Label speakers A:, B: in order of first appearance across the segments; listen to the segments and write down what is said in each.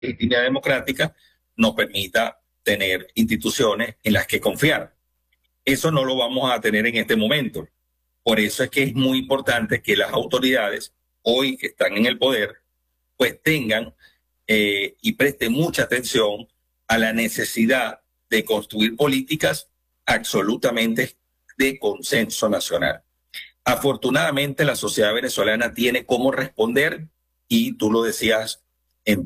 A: legitimidad democrática nos permita tener instituciones en las que confiar. Eso no lo vamos a tener en este momento. Por eso es que es muy importante que las autoridades, hoy que están en el poder, pues tengan y presten mucha atención a la necesidad de construir políticas absolutamente de consenso nacional. Afortunadamente, la sociedad venezolana tiene cómo responder, y tú lo decías en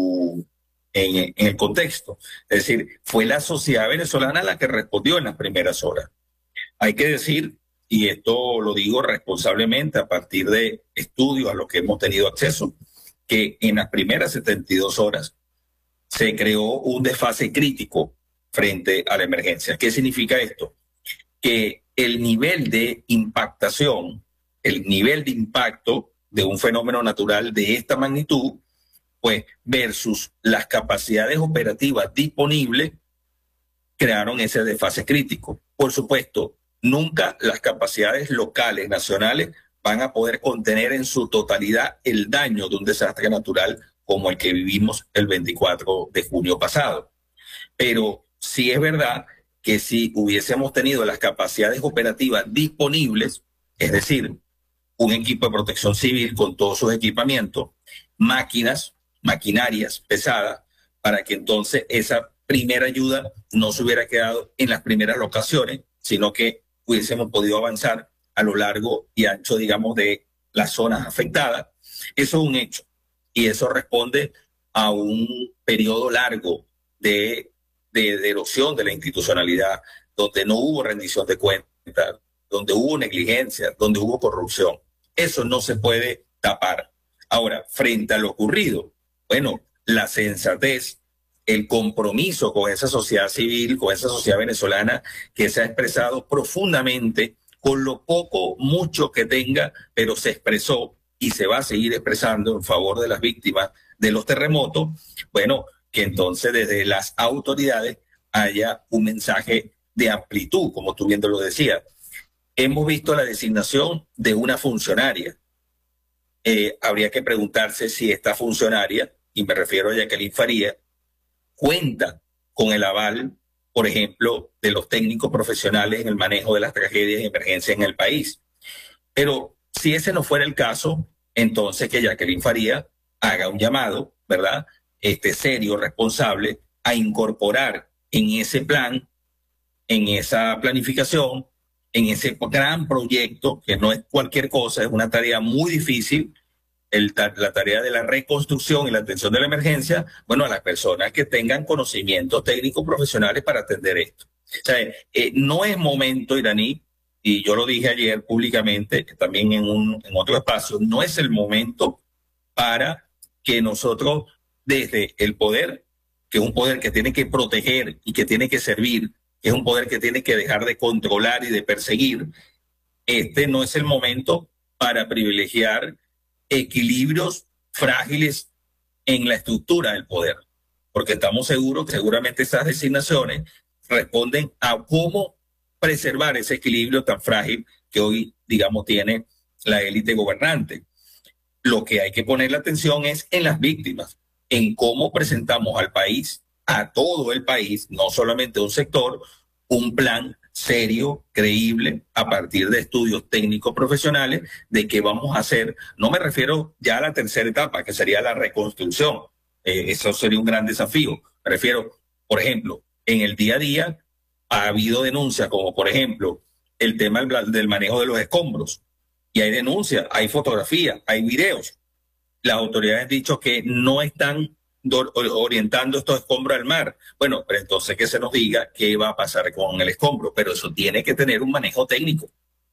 A: el contexto. Es decir, fue la sociedad venezolana la que respondió en las primeras horas. Hay que decir, y esto lo digo responsablemente a partir de estudios a los que hemos tenido acceso, que en las primeras 72 horas se creó un desfase crítico frente a la emergencia. ¿Qué significa esto? Que el nivel de impactación, el nivel de impacto de un fenómeno natural de esta magnitud, pues versus las capacidades operativas disponibles, crearon ese desfase crítico. Por supuesto, nunca las capacidades locales, nacionales, van a poder contener en su totalidad el daño de un desastre natural como el que vivimos el 24 de junio pasado. Pero sí es verdad que si hubiésemos tenido las capacidades operativas disponibles, es decir, un equipo de protección civil con todos sus equipamientos, maquinarias pesadas, para que entonces esa primera ayuda no se hubiera quedado en las primeras locaciones, sino que hubiésemos podido avanzar a lo largo y ancho, digamos, de las zonas afectadas. Eso es un hecho, y eso responde a un periodo largo de erosión de la institucionalidad, donde no hubo rendición de cuentas, donde hubo negligencia, donde hubo corrupción. Eso no se puede tapar. Ahora, frente a lo ocurrido, bueno, la sensatez, el compromiso con esa sociedad civil, con esa sociedad venezolana que se ha expresado profundamente, con lo poco, mucho que tenga, pero se expresó y se va a seguir expresando en favor de las víctimas de los terremotos, bueno, que entonces desde las autoridades haya un mensaje de amplitud, como tú bien lo decías. Hemos visto la designación de una funcionaria. Habría que preguntarse si esta funcionaria, y me refiero a Jacqueline Faría, cuenta con el aval, por ejemplo, de los técnicos profesionales en el manejo de las tragedias y emergencias en el país. Pero si ese no fuera el caso, entonces que Jacqueline Faría haga un llamado, ¿verdad?, serio, responsable, a incorporar en ese plan, en esa planificación, en ese gran proyecto, que no es cualquier cosa, es una tarea muy difícil, la tarea de la reconstrucción y la atención de la emergencia, bueno, a las personas que tengan conocimientos técnicos profesionales para atender esto. O sea, no es momento, Iraní, y yo lo dije ayer públicamente, también en otro espacio, no es el momento para que nosotros, desde el poder, que es un poder que tiene que proteger y que tiene que servir, que es un poder que tiene que dejar de controlar y de perseguir, no es el momento para privilegiar equilibrios frágiles en la estructura del poder, porque estamos seguros que seguramente esas designaciones responden a cómo preservar ese equilibrio tan frágil que hoy, digamos, tiene la élite gobernante. Lo que hay que poner la atención es en las víctimas, en cómo presentamos al país, a todo el país, no solamente a un sector, un plan serio, creíble, a partir de estudios técnicos profesionales, de qué vamos a hacer. No me refiero ya a la tercera etapa, que sería la reconstrucción. Eso sería un gran desafío. Me refiero, por ejemplo, en el día a día ha habido denuncias, como por ejemplo el tema del manejo de los escombros. Y hay denuncias, hay fotografías, hay videos. Las autoridades han dicho que no están orientando estos escombros al mar. Bueno, pero entonces que se nos diga qué va a pasar con el escombro, pero eso tiene que tener un manejo técnico.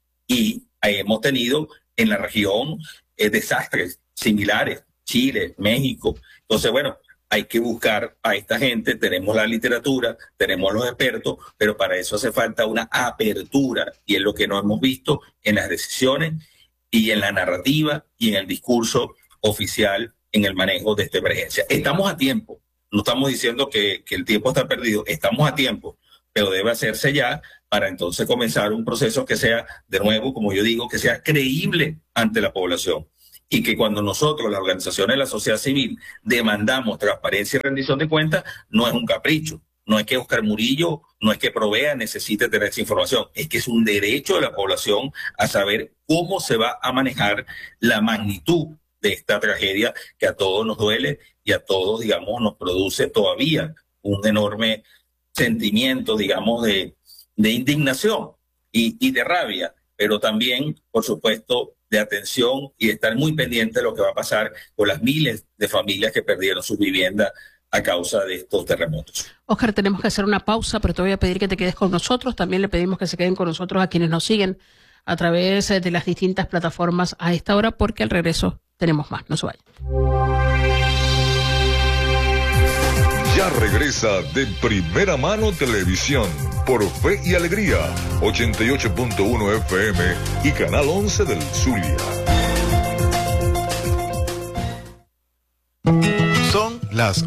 A: Y hemos tenido en la región desastres similares, Chile, México. Entonces, bueno, hay que buscar a esta gente, tenemos la literatura, tenemos los expertos, pero para eso hace falta una apertura, y es lo que no hemos visto en las decisiones y en la narrativa y en el discurso oficial en el manejo de esta emergencia. Estamos a tiempo, no estamos diciendo que el tiempo está perdido, estamos a tiempo, pero debe hacerse ya para entonces comenzar un proceso que sea, de nuevo, como yo digo, que sea creíble ante la población y que cuando nosotros, las organizaciones de la sociedad civil, demandamos transparencia y rendición de cuentas, no es un capricho. No es que Oscar Murillo, no es que Provea necesite tener esa información, es que es un derecho de la población a saber cómo se va a manejar la magnitud de esta tragedia que a todos nos duele y a todos, digamos, nos produce todavía un enorme sentimiento, digamos, de indignación y de rabia, pero también, por supuesto, de atención y de estar muy pendiente de lo que va a pasar con las miles de familias que perdieron sus viviendas a causa de estos terremotos.
B: Oscar, tenemos que hacer una pausa, pero te voy a pedir que te quedes con nosotros. También le pedimos que se queden con nosotros a quienes nos siguen a través de las distintas plataformas a esta hora, porque al regreso tenemos más. No se vayan.
C: Ya regresa De Primera Mano Televisión por Fe y Alegría, 88.1 FM y Canal 11 del Zulia.
D: Son las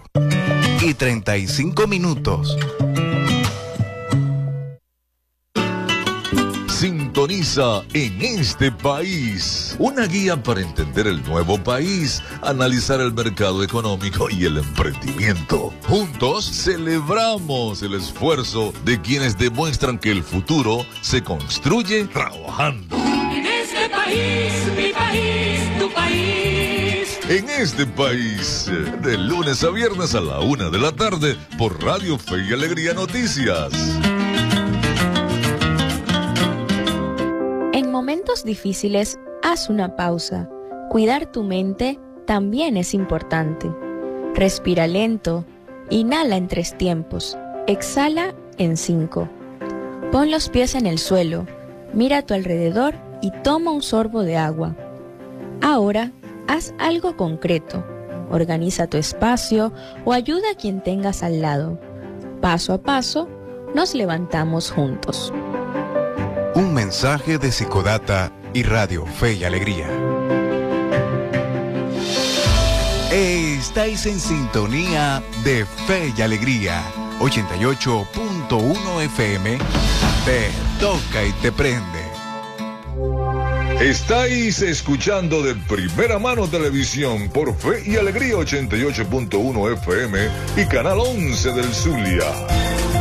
D: 8:35.
C: Sintoniza En Este País, una guía para entender el nuevo país, analizar el mercado económico y el emprendimiento. Juntos celebramos el esfuerzo de quienes demuestran que el futuro se construye trabajando.
E: En este país, mi país, tu país.
C: En Este País, de lunes a viernes a la 1 de la tarde por Radio Fe y Alegría Noticias.
F: En momentos difíciles, haz una pausa. Cuidar tu mente también es importante. Respira lento, inhala en 3 tiempos, exhala en 5. Pon los pies en el suelo, mira a tu alrededor y toma un sorbo de agua. Ahora, haz algo concreto. Organiza tu espacio o ayuda a quien tengas al lado. Paso a paso, nos levantamos juntos.
D: Un mensaje de Psicodata y Radio Fe y Alegría. Estáis en sintonía de Fe y Alegría, 88.1 FM. Te toca y te prende.
C: Estáis escuchando De Primera Mano Televisión por Fe y Alegría, 88.1 FM y Canal 11 del Zulia.